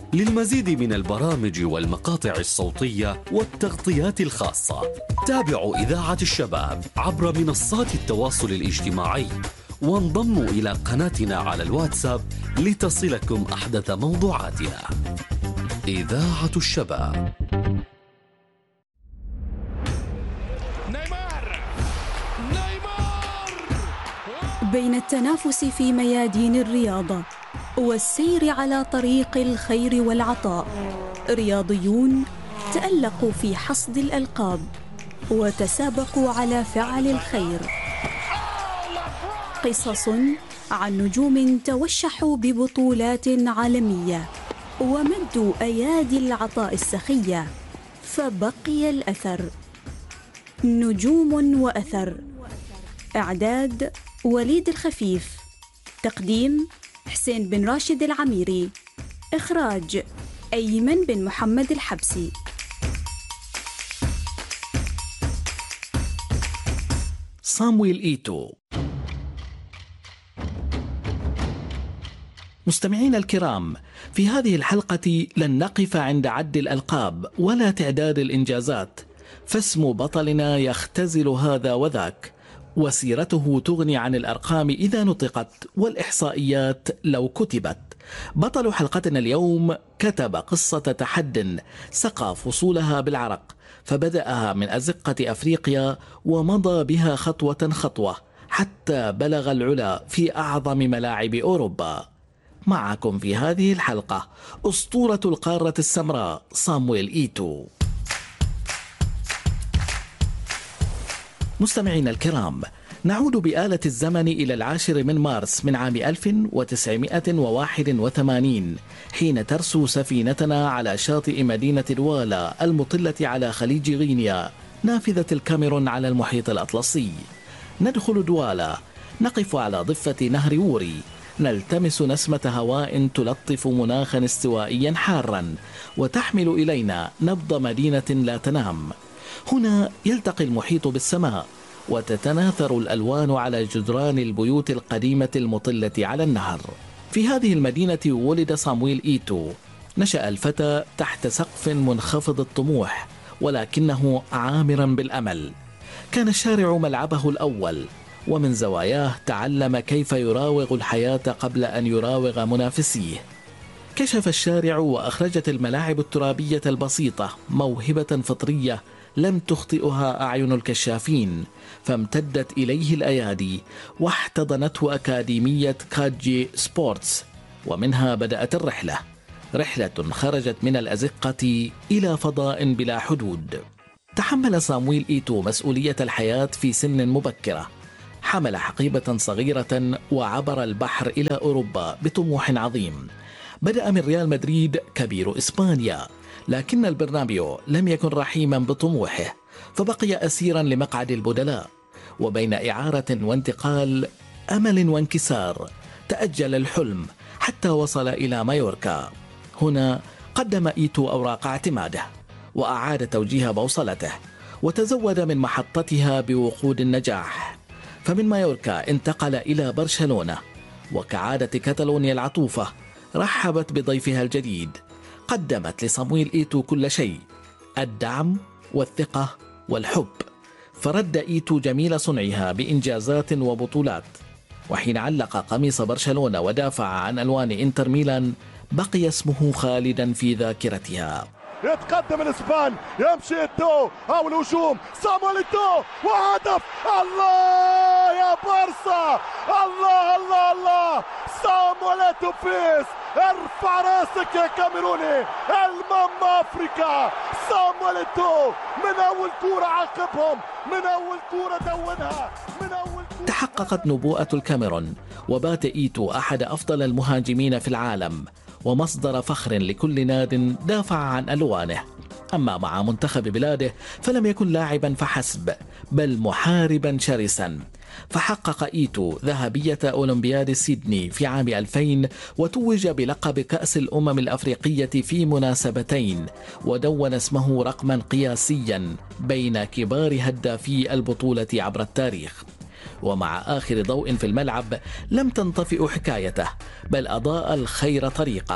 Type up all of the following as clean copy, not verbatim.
للمزيد من البرامج والمقاطع الصوتية والتغطيات الخاصة تابعوا إذاعة الشباب عبر منصات التواصل الاجتماعي، وانضموا إلى قناتنا على الواتساب لتصلكم أحدث موضوعاتنا. إذاعة الشباب. بين التنافس في ميادين الرياضة والسير على طريق الخير والعطاء، رياضيون تألقوا في حصد الألقاب وتسابقوا على فعل الخير. قصص عن نجوم توشحوا ببطولات عالمية ومدوا أيادي العطاء السخية فبقي الأثر. نجوم وأثر. إعداد وليد الخفيف. تقديم حسين بن راشد العميري. إخراج أيمن بن محمد الحبسي. صامويل إيتو. مستمعين الكرام، في هذه الحلقة لن نقف عند عد الألقاب ولا تعداد الإنجازات، فاسم بطلنا يختزل هذا وذاك، وسيرته تغني عن الأرقام إذا نطقت والإحصائيات لو كتبت. بطل حلقتنا اليوم كتب قصة تحد سقى فصولها بالعرق، فبدأها من أزقة أفريقيا ومضى بها خطوة خطوة حتى بلغ العلا في أعظم ملاعب أوروبا. معكم في هذه الحلقة أسطورة القارة السمراء صامويل إيتو. مستمعينا الكرام، نعود بآلة الزمن إلى 10 من مارس من عام 1981، حين ترسو سفينتنا على شاطئ مدينة دوالا المطلة على خليج غينيا نافذة الكاميرون على المحيط الأطلسي. ندخل دوالا، نقف على ضفة نهر ووري، نلتمس نسمة هواء تلطف مناخا استوائيا حارا وتحمل إلينا نبض مدينة لا تنام. هنا يلتقي المحيط بالسماء وتتناثر الألوان على جدران البيوت القديمة المطلة على النهر. في هذه المدينة ولد صامويل إيتو. نشأ الفتى تحت سقف منخفض الطموح ولكنه عامرا بالأمل. كان الشارع ملعبه الأول، ومن زواياه تعلم كيف يراوغ الحياة قبل أن يراوغ منافسيه. كشف الشارع وأخرجت الملاعب الترابية البسيطة موهبة فطرية لم تخطئها أعين الكشافين، فامتدت إليه الأيادي واحتضنته أكاديمية كاجي سبورتس، ومنها بدأت الرحلة، رحلة خرجت من الأزقة إلى فضاء بلا حدود. تحمل صامويل إيتو مسؤولية الحياة في سن مبكرة، حمل حقيبة صغيرة وعبر البحر إلى أوروبا بطموح عظيم. بدأ من ريال مدريد كبير إسبانيا، لكن البرنابيو لم يكن رحيما بطموحه، فبقي أسيرا لمقعد البدلاء، وبين إعارة وانتقال، أمل وانكسار، تأجل الحلم حتى وصل إلى مايوركا. هنا قدم إيتو أوراق اعتماده وأعاد توجيه بوصلته، وتزود من محطتها بوقود النجاح. فمن مايوركا انتقل إلى برشلونة، وكعادة كتالونيا العطوفة رحبت بضيفها الجديد. قدمت لصامويل إيتو كل شيء، الدعم والثقة والحب، فرد إيتو جميل صنعها بإنجازات وبطولات. وحين علق قميص برشلونة ودافع عن ألوان إنتر ميلان، بقي اسمه خالدا في ذاكرتها. يتقدم الاسبان، يمشي إيتو او الهجوم، صامويل إيتو وهدف. الله يا بارسا، الله الله الله، صامويل إيتو فيس، ارفع راسك يا كاميروني، الماما افريكا. صامويل إيتو من اول كورة عاقبهم، من اول كورة دونها، من اول كورة. تحققت نبوءة الكاميرون، وبات إيتو احد افضل المهاجمين في العالم ومصدر فخر لكل ناد دافع عن ألوانه. أما مع منتخب بلاده فلم يكن لاعبا فحسب، بل محاربا شرسا. فحقق إيتو ذهبية أولمبياد سيدني في عام 2000، وتوج بلقب كأس الأمم الأفريقية في مناسبتين، ودون اسمه رقما قياسيا بين كبار هدافي البطولة عبر التاريخ. ومع آخر ضوء في الملعب لم تنطفئ حكايته، بل أضاء الخير طريقه،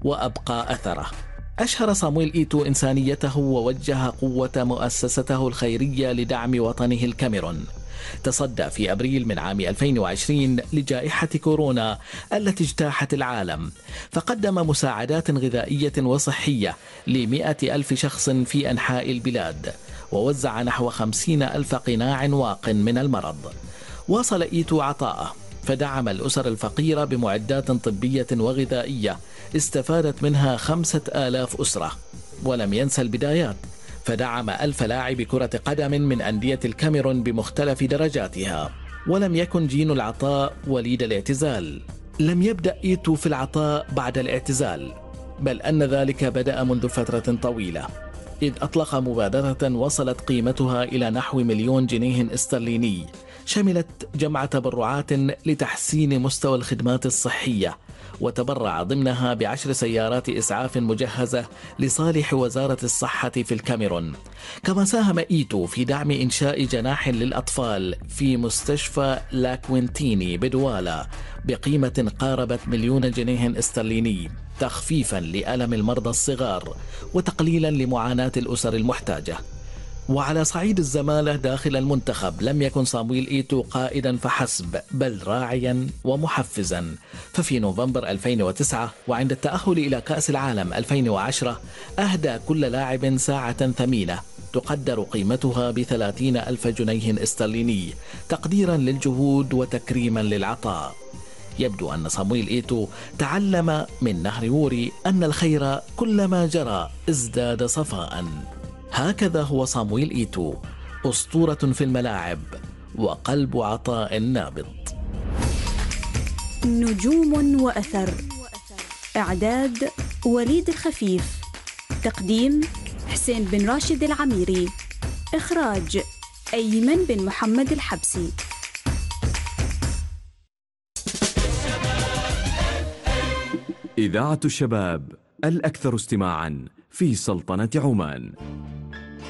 وأبقى أثره. أشهر صامويل إيتو إنسانيته ووجه قوة مؤسسته الخيرية لدعم وطنه الكاميرون. تصدى في أبريل من عام 2020 لجائحة كورونا التي اجتاحت العالم، فقدم مساعدات غذائية وصحية ل100,000 شخص في أنحاء البلاد، ووزع نحو 50,000 قناع واق من المرض. واصل إيتو عطاءه، فدعم الأسر الفقيرة بمعدات طبية وغذائية استفادت منها 5,000 أسرة. ولم ينسى البدايات، فدعم 1000 لاعب كرة قدم من أندية الكاميرون بمختلف درجاتها. ولم يكن جين العطاء وليد الاعتزال. لم يبدأ إيتو في العطاء بعد الاعتزال، بل أن ذلك بدأ منذ فترة طويلة، إذ أطلق مبادرة وصلت قيمتها إلى نحو 1,000,000 جنيه استرليني، شملت جمع تبرعات لتحسين مستوى الخدمات الصحية، وتبرع ضمنها ب10 سيارات إسعاف مجهزة لصالح وزارة الصحة في الكاميرون. كما ساهم إيتو في دعم إنشاء جناح للأطفال في مستشفى لاكوينتيني بدوالا بقيمة قاربت 1,000,000 جنيه استرليني، تخفيفا لألم المرضى الصغار وتقليلا لمعاناة الأسر المحتاجة. وعلى صعيد الزمالة داخل المنتخب، لم يكن صامويل إيتو قائدا فحسب، بل راعيا ومحفزا. ففي نوفمبر 2009 وعند التأهل إلى كأس العالم 2010 أهدى كل لاعب ساعة ثمينة تقدر قيمتها ب30,000 جنيه استرليني، تقديرا للجهود وتكريما للعطاء. يبدو أن صامويل إيتو تعلم من نهر ووري أن الخير كلما جرى ازداد صفاء. هكذا هو صامويل إيتو، أسطورة في الملاعب وقلب عطاء نابض. نجوم وأثر. إعداد وليد الخفيف. تقديم حسين بن راشد العميري. إخراج أيمن بن محمد الحبسي. إذاعة الشباب الأكثر استماعاً في سلطنة عمان.